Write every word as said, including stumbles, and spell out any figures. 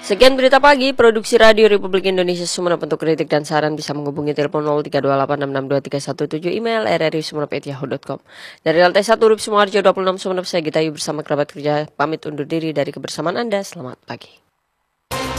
Sekian berita pagi, produksi Radio Republik Indonesia Sumeneb. Untuk kritik dan saran bisa menghubungi telepon nol tiga dua delapan enam enam dua tiga satu tujuh, email r r i sumeneb at yahoo dot com. Dari lantai satu Urip Sumoharjo dua puluh enam Sumeneb, saya Gita Ayu bersama kerabat kerja pamit undur diri dari kebersamaan Anda. Selamat pagi.